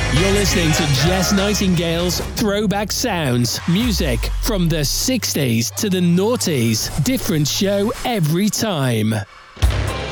You're listening to Jess Nightingale's Throwback Sounds. Music from the 60s to the noughties. Different show every time.